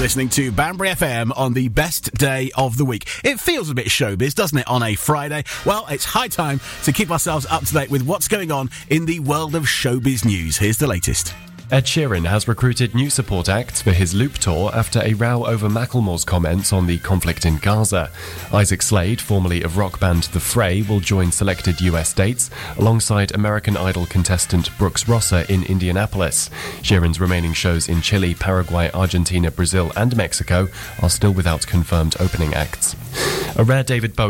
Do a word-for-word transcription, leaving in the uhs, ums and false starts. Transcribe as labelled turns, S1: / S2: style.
S1: listening to Banbury F M on the best day of the week. It feels a bit showbiz, doesn't it, on a Friday? Well, it's high time to keep ourselves up to date with what's going on in the world of showbiz news. Here's the latest.
S2: Ed Sheeran has recruited new support acts for his Loop tour after a row over Macklemore's comments on the conflict in Gaza. Isaac Slade, formerly of rock band The Fray, will join selected U S dates alongside American Idol contestant Brooks Rosser in Indianapolis. Sheeran's remaining shows in Chile, Paraguay, Argentina, Brazil and Mexico are still without confirmed opening acts. A rare David Bowie